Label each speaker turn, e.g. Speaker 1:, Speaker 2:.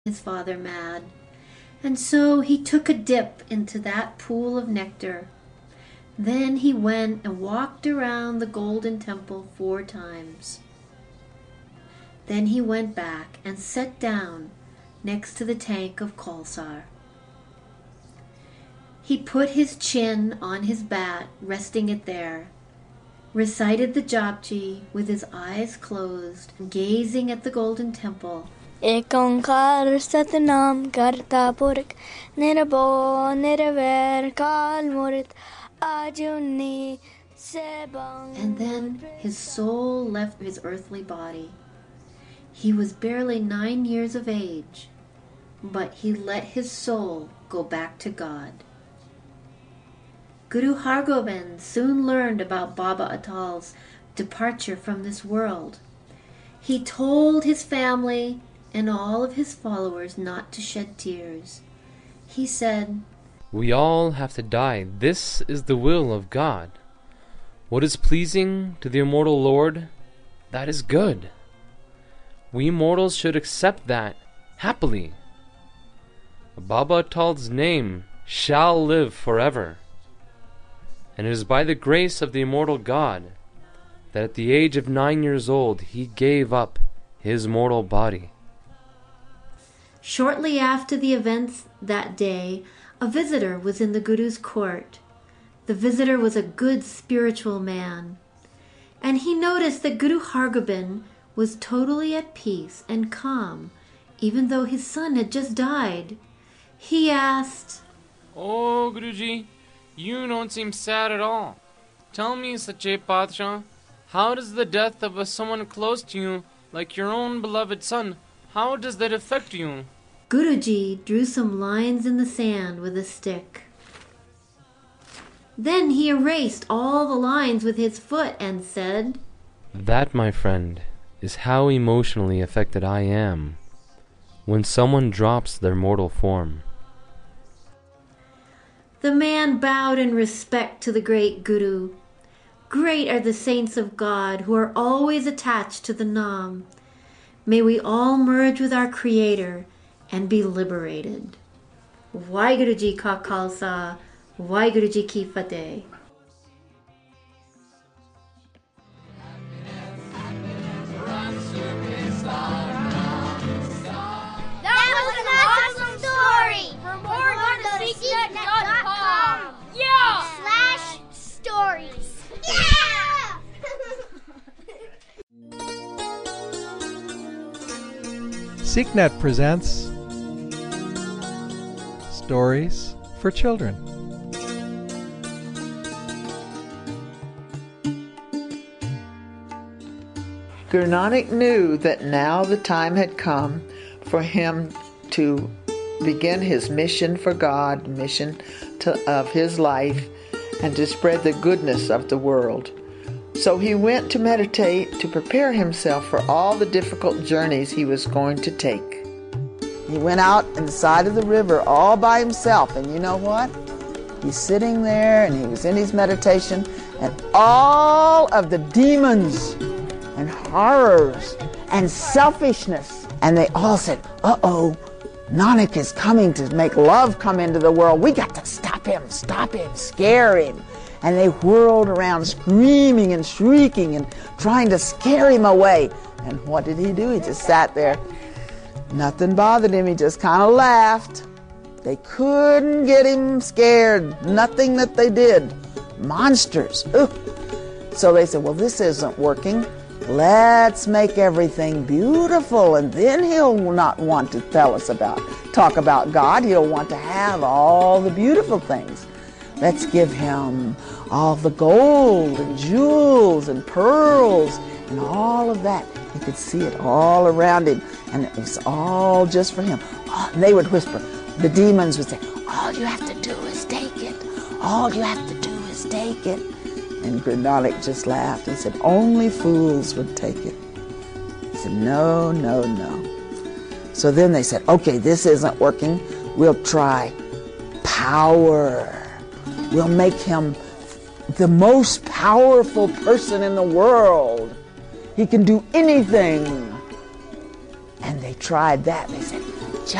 Speaker 1: his father mad, and so he took a dip into that pool of nectar. Then he went and walked around the golden temple 4 times. Then he went back and sat down next to the tank of Kaulsar. He put his chin on his bat, resting it there, recited the Japji with his eyes closed, gazing at the golden temple.
Speaker 2: Ek onkar satnam karta purak nirbo nirvair kal murit ajuni sebang.
Speaker 1: And then his soul left his earthly body. He was barely 9 years of age, but he let his soul go back to God. Guru Hargobind soon learned about Baba Atal's departure from this world. He told his family and all of his followers not to shed tears. He said,
Speaker 3: "We all have to die. This is the will of God. What is pleasing to the immortal Lord, that is good. We mortals should accept that happily. Baba Atal's name shall live forever. And it is by the grace of the immortal God that at the age of 9 years old he gave up his mortal body."
Speaker 1: Shortly after the events that day, a visitor was in the Guru's court. The visitor was a good spiritual man, and he noticed that Guru Hargobind was totally at peace and calm, even though his son had just died. He asked,
Speaker 3: "Oh, Guruji, you don't seem sad at all. Tell me, Sache Padshah, how does the death of someone close to you, like your own beloved son, how does that affect you?"
Speaker 1: Guruji drew some lines in the sand with a stick. Then he erased all the lines with his foot and said,
Speaker 3: "That, my friend, is how emotionally affected I am when someone drops their mortal form."
Speaker 1: The man bowed in respect to the great Guru. Great are the saints of God who are always attached to the Nam. May we all merge with our Creator and be liberated. Waheguru Ji Ka Khalsa, Waheguru Ji Ki Fateh.
Speaker 4: That was an awesome story! For more, go to SeekNet.com. Yeah! /stories. Yeah!
Speaker 5: SeekNet presents Stories for Children.
Speaker 6: Guru Nanak knew that now the time had come for him to begin his mission for God, of his life, and to spread the goodness of the world. So he went to meditate to prepare himself for all the difficult journeys he was going to take. He went out on the side of the river all by himself, and you know what? He's sitting there and he was in his meditation, and all of the demons and horrors and selfishness, and they all said, "Uh-oh, Nanak is coming to make love come into the world. We got to stop him, scare him." And they whirled around screaming and shrieking and trying to scare him away. And what did he do? He just sat there. Nothing bothered him. He just kind of laughed. They couldn't get him scared. Nothing that they did. Monsters. Ugh. So they said, well, this isn't working. Let's make everything beautiful, and then he'll not want to talk about God. He'll want to have all the beautiful things. Let's give him all the gold and jewels and pearls and all of that. He could see it all around him, and it was all just for him. Oh, and they would whisper. The demons would say, all you have to do is take it. All you have to do is take it. And Guru Nanak just laughed and said, only fools would take it. He said, no, no, no. So then they said, okay, this isn't working. We'll try power. We'll make him the most powerful person in the world. He can do anything. And they tried that. They said,